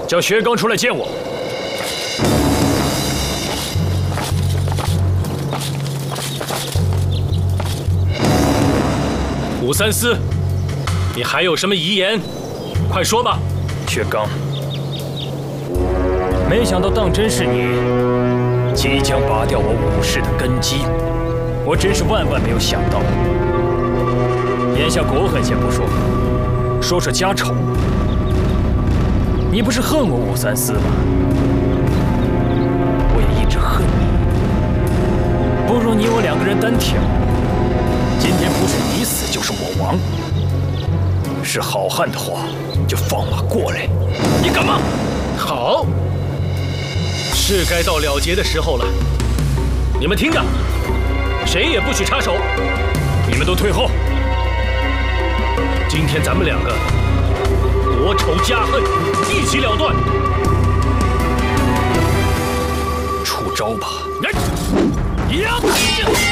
叫薛刚出来见我。武三思，你还有什么遗言？快说吧。 薛刚，没想到当真是你，即将拔掉我武氏的根基，我真是万万没有想到。眼下国恨先不说，说说家仇。你不是恨我武三思吗？我也一直恨你。不如你我两个人单挑，今天不是你死就是我亡。是好汉的话，就放马过来。你敢吗？ 好，是该到了结的时候了。你们听着，谁也不许插手，你们都退后。今天咱们两个国仇家恨，一起了断。 出招吧！